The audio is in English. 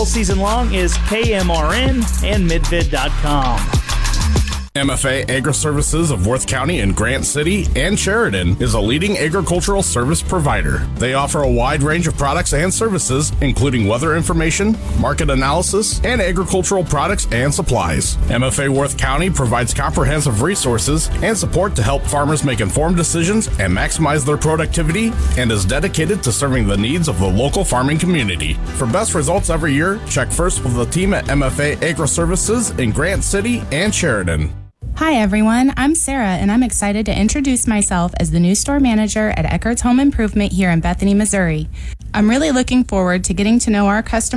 all season long is KMRN and midvid.com. MFA Agri-Services of Worth County in Grant City and Sheridan is a leading agricultural service provider. They offer a wide range of products and services, including weather information, market analysis, and agricultural products and supplies. MFA Worth County provides comprehensive resources and support to help farmers make informed decisions and maximize their productivity, and is dedicated to serving the needs of the local farming community. For best results every year, check first with the team at MFA Agri-Services in Grant City and Sheridan. Hi everyone, I'm Sarah and I'm excited to introduce myself as the new store manager at Eckert's Home Improvement here in Bethany, Missouri. I'm really looking forward to getting to know our customers